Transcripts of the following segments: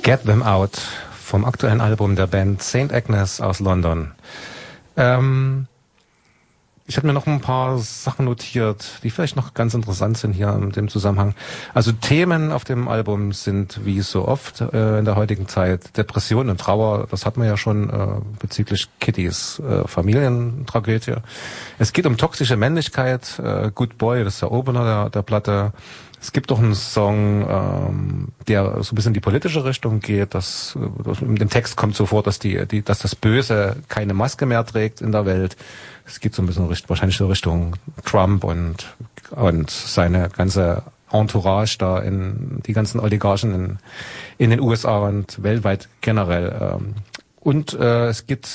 Get Them Out vom aktuellen Album der Band St. Agnes aus London. Ich habe mir noch ein paar Sachen notiert, die vielleicht noch ganz interessant sind hier in dem Zusammenhang. Also Themen auf dem Album sind, wie so oft in der heutigen Zeit, Depression und Trauer. Das hat man ja schon bezüglich Kittys Familientragödie. Es geht um toxische Männlichkeit. Good Boy, das ist der Opener der Platte. Es gibt doch einen Song, der so ein bisschen in die politische Richtung geht. In dem Text kommt so vor, dass dass das Böse keine Maske mehr trägt in der Welt. Es geht so ein bisschen wahrscheinlich so Richtung Trump und seine ganze Entourage da die ganzen Oligarchen in den USA und weltweit generell. Es gibt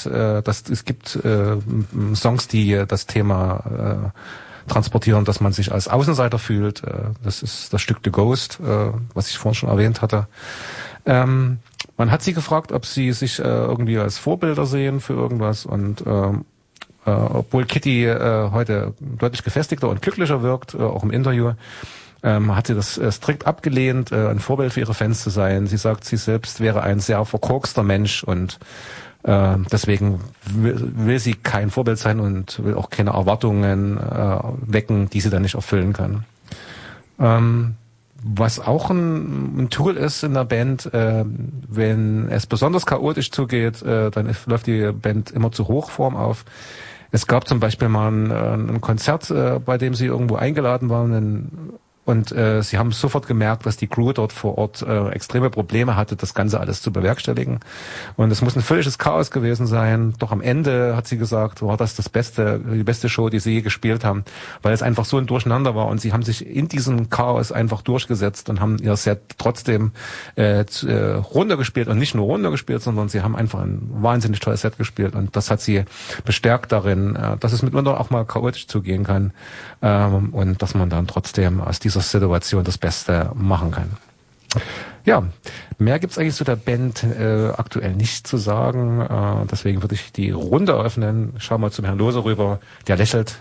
Songs, die das Thema transportieren, dass man sich als Außenseiter fühlt. Das ist das Stück The Ghost, was ich vorhin schon erwähnt hatte. Man hat sie gefragt, ob sie sich irgendwie als Vorbilder sehen für irgendwas, und obwohl Kitty heute deutlich gefestigter und glücklicher wirkt, auch im Interview, hat sie das strikt abgelehnt, ein Vorbild für ihre Fans zu sein. Sie sagt, sie selbst wäre ein sehr verkorkster Mensch und deswegen will sie kein Vorbild sein und will auch keine Erwartungen wecken, die sie dann nicht erfüllen kann. Was auch ein Tool ist in der Band, wenn es besonders chaotisch zugeht, dann läuft die Band immer zu Hochform auf. Es gab zum Beispiel mal ein Konzert, bei dem sie irgendwo eingeladen waren, und sie haben sofort gemerkt, dass die Crew dort vor Ort extreme Probleme hatte, das Ganze alles zu bewerkstelligen. Und es muss ein völliges Chaos gewesen sein. Doch am Ende, hat sie gesagt, war das die beste Show, die sie je gespielt haben, weil es einfach so ein Durcheinander war. Und sie haben sich in diesem Chaos einfach durchgesetzt und haben ihr Set trotzdem runtergespielt, und nicht nur runtergespielt, sondern sie haben einfach ein wahnsinnig tolles Set gespielt. Und das hat sie bestärkt darin, dass es mitunter auch mal chaotisch zugehen kann, und dass man dann trotzdem aus dieser Situation das Beste machen kann. Ja, mehr gibt's eigentlich zu der Band aktuell nicht zu sagen. Deswegen würde ich die Runde eröffnen. Schau mal zum Herrn Lose rüber. Der lächelt.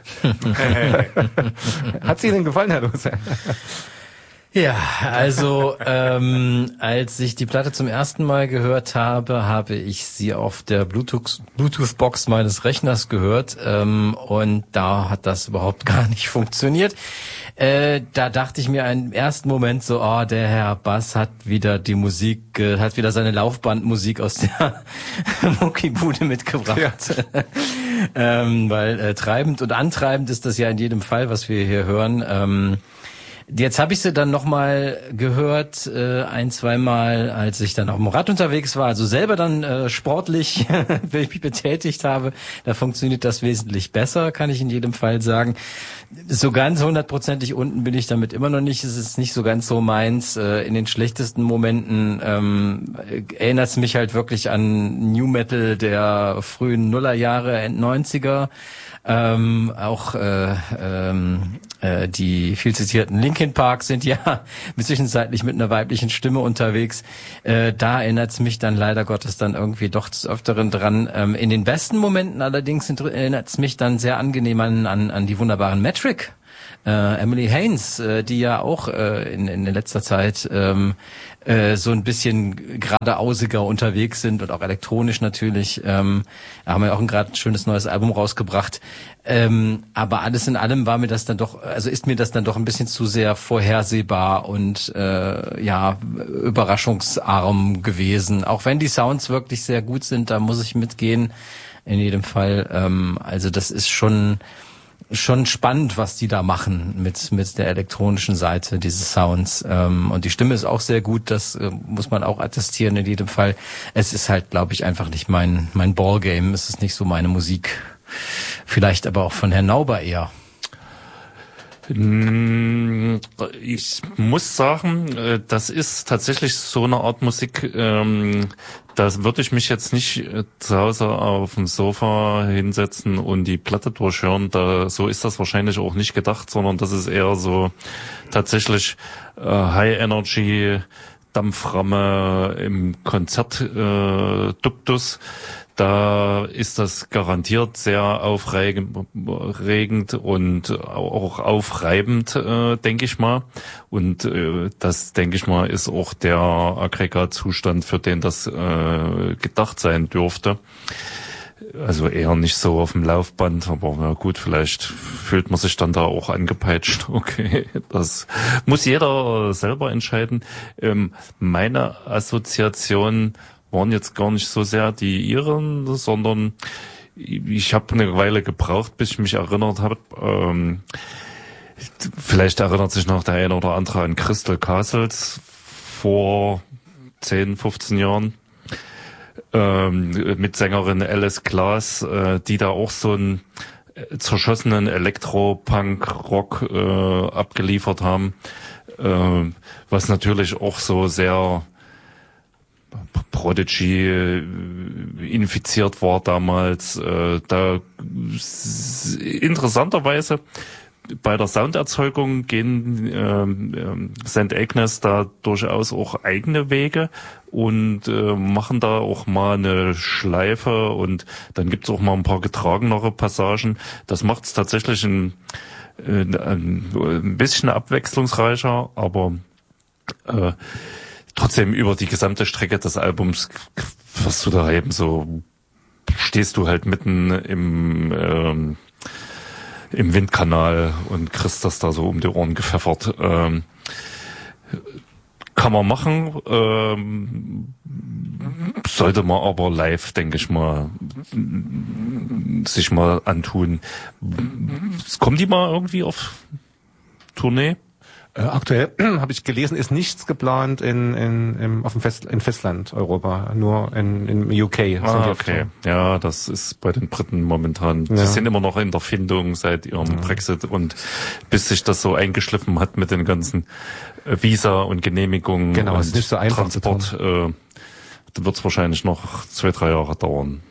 Hat Ihnen gefallen, Herr Lose? Ja, also als ich die Platte zum ersten Mal gehört habe, habe ich sie auf der Bluetooth-Box meines Rechners gehört, und da hat das überhaupt gar nicht funktioniert. Da dachte ich mir im ersten Moment so, der Herr Bass hat wieder die Musik, hat wieder seine Laufbandmusik aus der Muckibude mitgebracht. Ja. Weil treibend und antreibend ist das ja in jedem Fall, was wir hier hören. Jetzt habe ich sie dann nochmal gehört, ein-, zweimal, als ich dann auf dem Rad unterwegs war, also selber dann sportlich, wenn ich mich betätigt habe. Da funktioniert das wesentlich besser, kann ich in jedem Fall sagen. So ganz 100%ig unten bin ich damit immer noch nicht. Es ist nicht so ganz so meins. In den schlechtesten Momenten erinnert es mich halt wirklich an New Metal der frühen Nullerjahre, End-90er. Auch die viel zitierten Linkin Park sind ja zwischenzeitlich mit einer weiblichen Stimme unterwegs. Da erinnert es mich dann leider Gottes dann irgendwie doch des Öfteren dran. In den besten Momenten allerdings erinnert es mich dann sehr angenehm an die wunderbaren Metric. Emily Haines, die ja auch in letzter Zeit so ein bisschen geradeausiger unterwegs sind und auch elektronisch natürlich. Haben ja auch gerade ein schönes neues Album rausgebracht. Aber alles in allem ist mir das dann doch ein bisschen zu sehr vorhersehbar und überraschungsarm gewesen. Auch wenn die Sounds wirklich sehr gut sind, da muss ich mitgehen. In jedem Fall. Also das ist schon spannend, was die da machen mit der elektronischen Seite dieses Sounds. Und die Stimme ist auch sehr gut, das muss man auch attestieren in jedem Fall. Es ist halt, glaube ich, einfach nicht mein Ballgame. Es ist nicht so meine Musik. Vielleicht aber auch von Herrn Nauber eher. Ich muss sagen, das ist tatsächlich so eine Art Musik, da würde ich mich jetzt nicht zu Hause auf dem Sofa hinsetzen und die Platte durchhören. So ist das wahrscheinlich auch nicht gedacht, sondern das ist eher so tatsächlich High Energy Dampframme im Konzertduktus. Da ist das garantiert sehr aufregend und auch aufreibend, denke ich mal. Und das, denke ich mal, ist auch der Aggregatzustand, für den das gedacht sein dürfte. Also eher nicht so auf dem Laufband, aber na gut, vielleicht fühlt man sich dann da auch angepeitscht. Okay, das muss jeder selber entscheiden. Meine Assoziation waren jetzt gar nicht so sehr die ihren, sondern ich habe eine Weile gebraucht, bis ich mich erinnert habe. Vielleicht erinnert sich noch der eine oder andere an Crystal Castles vor 10, 15 Jahren. Mit Sängerin Alice Glass, die da auch so einen zerschossenen Elektro-Punk-Rock abgeliefert haben, was natürlich auch so sehr Prodigy infiziert war damals. Da interessanterweise bei der Sounderzeugung gehen St. Agnes da durchaus auch eigene Wege und machen da auch mal eine Schleife und dann gibt's auch mal ein paar getragenere Passagen. Das macht's tatsächlich ein bisschen abwechslungsreicher, aber trotzdem über die gesamte Strecke des Albums wirst du da eben so, stehst du halt mitten im Windkanal und kriegst das da so um die Ohren gepfeffert. Kann man machen, sollte man aber live, denke ich mal, sich mal antun. Kommen die mal irgendwie auf Tournee? Aktuell habe ich gelesen, ist nichts geplant in Festland Europa, nur im UK. Okay. Ja, das ist bei den Briten momentan. Ja. Sie sind immer noch in der Findung seit ihrem Brexit und bis sich das so eingeschliffen hat mit den ganzen Visa und Genehmigungen und es ist nicht so einfach Transport, wird es wahrscheinlich noch 2-3 Jahre dauern.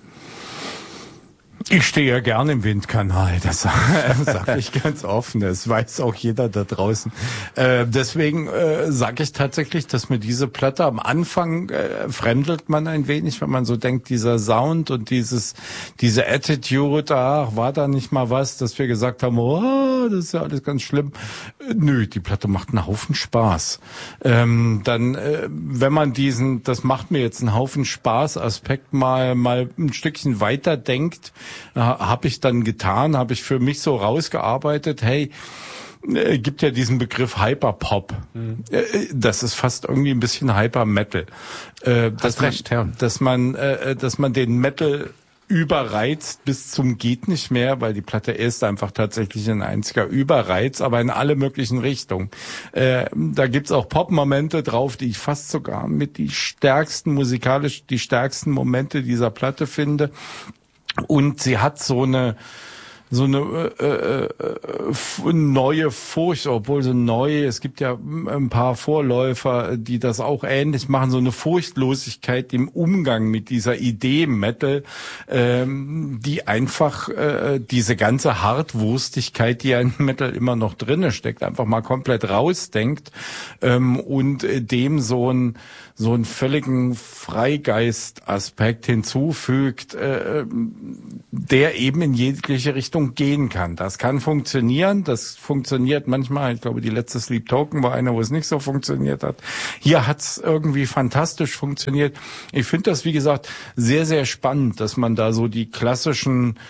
Ich stehe ja gerne im Windkanal, das sage ich ganz offen, das weiß auch jeder da draußen. Deswegen sage ich tatsächlich, dass mir diese Platte am Anfang fremdelt man ein wenig, wenn man so denkt, dieser Sound und diese Attitude, ach, war da nicht mal was, dass wir gesagt haben, oh, das ist ja alles ganz schlimm. Nö, die Platte macht einen Haufen Spaß. Wenn man das macht mir jetzt einen Haufen Spaß-Aspekt mal ein Stückchen weiter denkt, habe ich dann getan, habe ich für mich so rausgearbeitet, hey, gibt ja diesen Begriff Hyperpop. Das ist fast irgendwie ein bisschen Hypermetal. Hast recht, ja. Dass man den Metal überreizt bis zum geht nicht mehr, weil die Platte ist einfach tatsächlich ein einziger Überreiz, aber in alle möglichen Richtungen. Da gibt's auch Pop-Momente drauf, die ich fast sogar mit die stärksten Momente dieser Platte finde. Und sie hat so eine neue Furcht, obwohl so neu, es gibt ja ein paar Vorläufer, die das auch ähnlich machen, so eine Furchtlosigkeit im Umgang mit dieser Idee Metal, die einfach diese ganze Hartwurstigkeit, die ja in Metal immer noch drinne steckt, einfach mal komplett rausdenkt und dem so einen völligen Freigeist-Aspekt hinzufügt, der eben in jegliche Richtung gehen kann. Das kann funktionieren, das funktioniert manchmal. Ich glaube, die letzte Sleep Token war eine, wo es nicht so funktioniert hat. Hier hat's irgendwie fantastisch funktioniert. Ich finde das, wie gesagt, sehr, sehr spannend, dass man da so die klassischen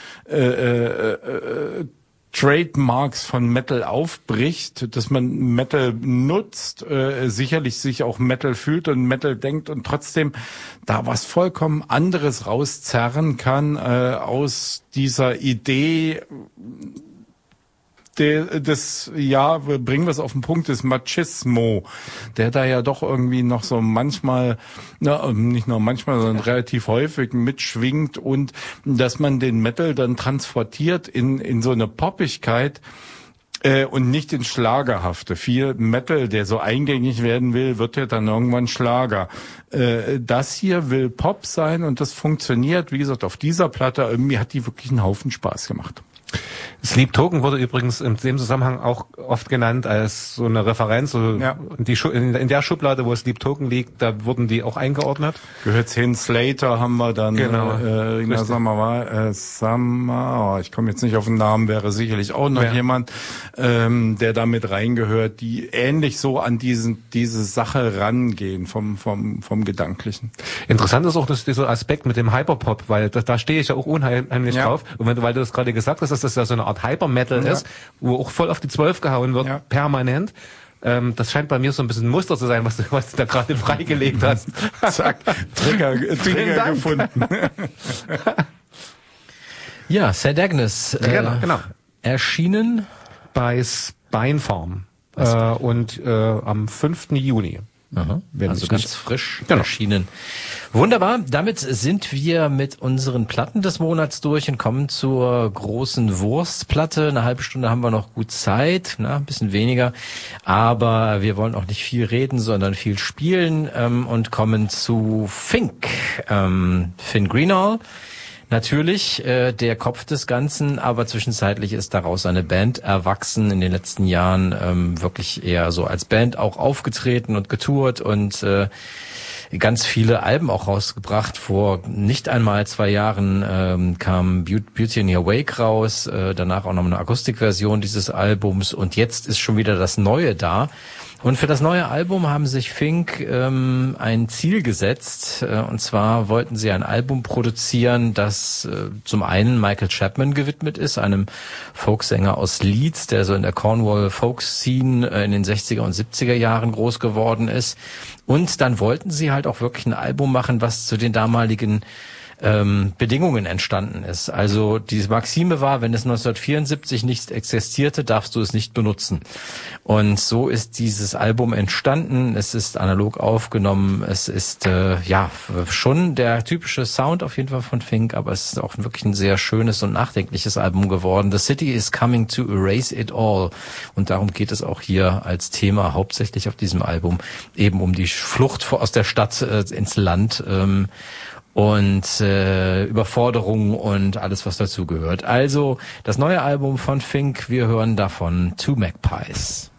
Trademarks von Metal aufbricht, dass man Metal nutzt, sicherlich sich auch Metal fühlt und Metal denkt und trotzdem da was vollkommen anderes rauszerren kann aus dieser Idee bringen wir es auf den Punkt, des Machismo, der da ja doch irgendwie noch so manchmal, nicht nur manchmal, sondern relativ häufig mitschwingt und dass man den Metal dann transportiert in so eine Poppigkeit, und nicht ins Schlagerhafte. Viel Metal, der so eingängig werden will, wird ja dann irgendwann Schlager. Das hier will Pop sein und das funktioniert. Wie gesagt, auf dieser Platte irgendwie hat die wirklich einen Haufen Spaß gemacht. Sleep Token wurde übrigens in dem Zusammenhang auch oft genannt als so eine Referenz. So in der Schublade, wo Sleep Token liegt, da wurden die auch eingeordnet. Gehört hin, Slater haben wir dann. Genau. Sagen wir mal, Summer, ich komme jetzt nicht auf den Namen, wäre sicherlich auch noch jemand, der da mit reingehört, die ähnlich so an diese Sache rangehen vom Gedanklichen. Interessant ist auch dieser Aspekt mit dem Hyperpop, weil da stehe ich ja auch unheimlich drauf. Und weil du das gerade gesagt hast, dass das ja so eine Art Hyper-Metal ist, wo auch voll auf die 12 gehauen wird, permanent. Das scheint bei mir so ein bisschen ein Muster zu sein, was du da gerade freigelegt hast. Zack, Trigger gefunden. Ja, St. Agnes. Genau. Erschienen bei Spinefarm. Und am 5. Juni. Aha, also ganz frisch erschienen. Wunderbar, damit sind wir mit unseren Platten des Monats durch und kommen zur großen Wurstplatte. Eine halbe Stunde haben wir noch gut Zeit, ein bisschen weniger, aber wir wollen auch nicht viel reden, sondern viel spielen und kommen zu Fink. Finn Greenall. Natürlich der Kopf des Ganzen, aber zwischenzeitlich ist daraus eine Band erwachsen, in den letzten Jahren wirklich eher so als Band auch aufgetreten und getourt und ganz viele Alben auch rausgebracht. Vor nicht einmal 2 Jahren kam Beauty in Your Wake raus, danach auch noch eine Akustikversion dieses Albums und jetzt ist schon wieder das Neue da. Und für das neue Album haben sich Fink ein Ziel gesetzt, und zwar wollten sie ein Album produzieren, das zum einen Michael Chapman gewidmet ist, einem Folksänger aus Leeds, der so in der Cornwall Folk Scene in den 60er und 70er Jahren groß geworden ist. Und dann wollten sie halt auch wirklich ein Album machen, was zu den damaligen Bedingungen entstanden ist. Also diese Maxime war, wenn es 1974 nicht existierte, darfst du es nicht benutzen. Und so ist dieses Album entstanden. Es ist analog aufgenommen. Es ist schon der typische Sound auf jeden Fall von Fink, aber es ist auch wirklich ein sehr schönes und nachdenkliches Album geworden. The City is coming to erase it all. Und darum geht es auch hier als Thema hauptsächlich auf diesem Album, eben um die Flucht aus der Stadt ins Land. Und Überforderung und alles, was dazugehört. Also das neue Album von Fink, wir hören davon Two Magpies.